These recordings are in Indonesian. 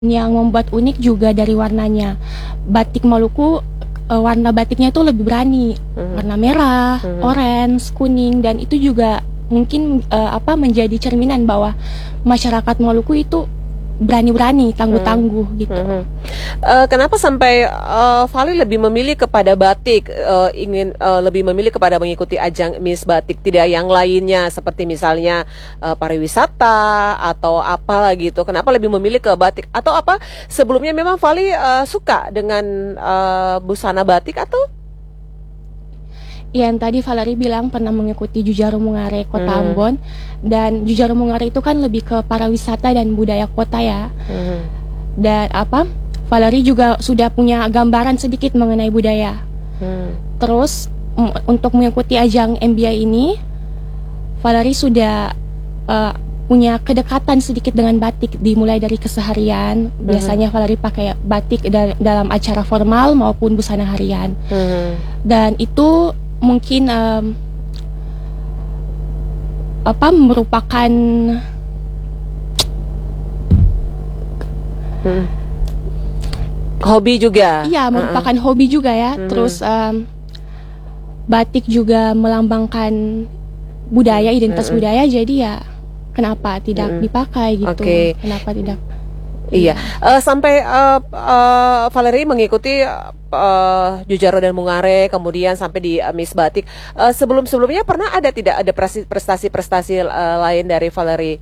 Yang membuat unik juga dari warnanya. Batik Maluku, warna batiknya itu lebih berani. Warna merah, orange, kuning, dan itu juga mungkin menjadi cerminan bahwa masyarakat Maluku itu berani-berani, tangguh-tangguh gitu. Kenapa sampai Vali lebih memilih kepada batik, ingin lebih memilih kepada mengikuti ajang Miss Batik, tidak yang lainnya seperti misalnya pariwisata atau apa gitu? Kenapa lebih memilih ke batik? Atau apa sebelumnya memang Vali suka dengan busana batik atau? Yang tadi Valerie bilang pernah mengikuti Jujaro Mungare Kota Ambon, dan Jujaro Mungare itu kan lebih ke pariwisata dan budaya kota ya. Dan Valerie juga sudah punya gambaran sedikit mengenai budaya. Terus untuk mengikuti ajang MBI ini, Valerie sudah punya kedekatan sedikit dengan batik, dimulai dari keseharian. Biasanya Valerie pakai batik dalam acara formal maupun busana harian. Dan itu mungkin merupakan hobi juga. Iya, merupakan hobi juga ya. Terus batik juga melambangkan budaya, identitas budaya, jadi ya kenapa tidak dipakai gitu. Kenapa tidak? Iya, sampai Valerie mengikuti Jujaro dan Mungare, kemudian sampai di Miss Batik. Sebelum-sebelumnya pernah tidak ada prestasi-prestasi lain dari Valerie?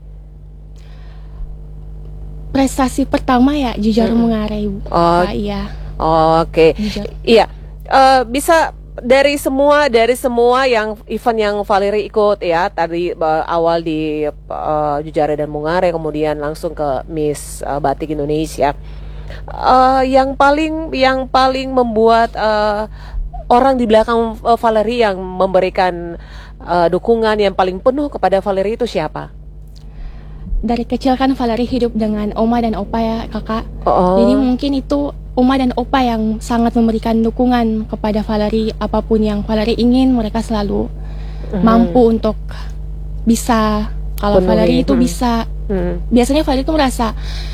Prestasi pertama ya Jujaro Mungare, Ibu. Iya. Oke. Iya. Bisa dari semua yang event yang Valerie ikut ya, tadi awal di Jujaro dan Mungare, kemudian langsung ke Miss Batik Indonesia. Yang paling membuat orang di belakang Valerie yang memberikan dukungan yang paling penuh kepada Valerie itu siapa? Dari kecil kan Valerie hidup dengan oma dan opa ya kakak. Jadi mungkin itu oma dan opa yang sangat memberikan dukungan kepada Valerie. Apapun yang Valerie ingin, mereka selalu mampu untuk bisa. Kalau Valerie itu bisa. Biasanya Valerie itu merasa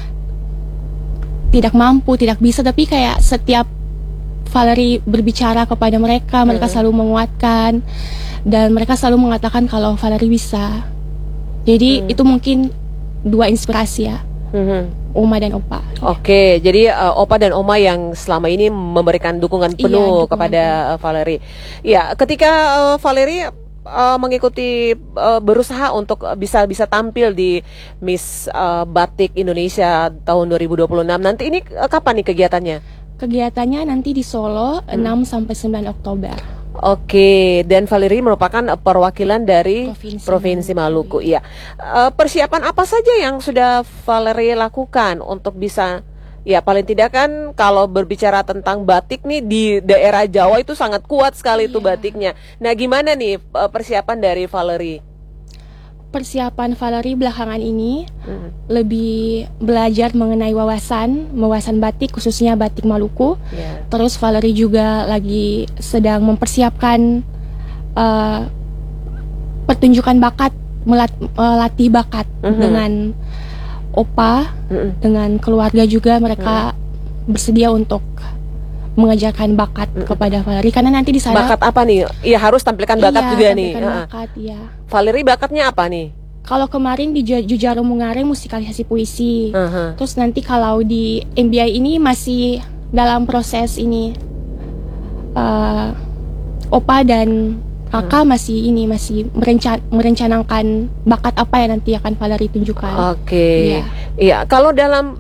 tidak mampu, tidak bisa, tapi kayak setiap Valerie berbicara kepada mereka, mereka selalu menguatkan, dan mereka selalu mengatakan kalau Valerie bisa. Jadi itu mungkin dua inspirasi ya, oma dan opa. Oke, jadi opa dan oma yang selama ini memberikan dukungan penuh kepada Valerie. Ya, ketika Valerie mengikuti berusaha untuk bisa tampil di Miss Batik Indonesia tahun 2026. Nanti ini kapan nih kegiatannya? Kegiatannya nanti di Solo 6 sampai 9 Oktober. Oke, dan Valerie merupakan perwakilan dari Provinsi Maluku. Iya. Persiapan apa saja yang sudah Valerie lakukan untuk bisa, ya paling tidak kan kalau berbicara tentang batik nih di daerah Jawa itu sangat kuat sekali itu batiknya. Nah, gimana nih persiapan dari Valerie? Persiapan Valerie belakangan ini lebih belajar mengenai wawasan batik, khususnya batik Maluku. Terus Valerie juga lagi sedang mempersiapkan pertunjukan bakat, melatih bakat dengan opa, dengan keluarga juga. Mereka bersedia untuk mengajarkan bakat kepada Valerie, karena nanti di sana bakat apa nih? Iya, harus tampilkan bakat juga nih. Bakat, ya. Valerie bakatnya apa nih? Kalau kemarin di Jujaro Mungare musikalisasi puisi. Terus nanti kalau di MBI ini masih dalam proses ini, opa dan kakak masih merencanakan bakat apa yang nanti akan Valerie tunjukkan. Oke. Iya, kalau dalam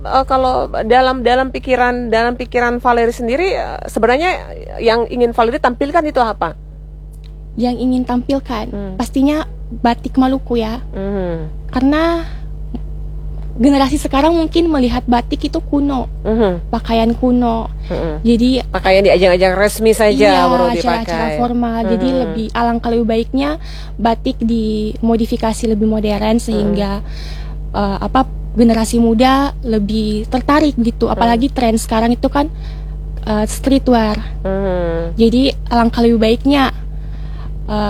pikiran Valerie sendiri, sebenarnya yang ingin Valerie tampilkan itu apa? Yang ingin tampilkan pastinya batik Maluku ya. Karena generasi sekarang mungkin melihat batik itu kuno, pakaian kuno. Jadi pakaian di ajang-ajang resmi saja baru dipakai. Acara formal. Jadi alangkah lebih baiknya batik dimodifikasi lebih modern sehingga generasi muda lebih tertarik gitu. Apalagi tren sekarang itu kan streetwear. Jadi alangkah lebih baiknya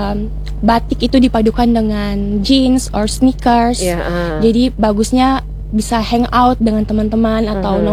batik itu dipadukan dengan jeans or sneakers. Jadi bagusnya bisa hang out dengan teman-teman atau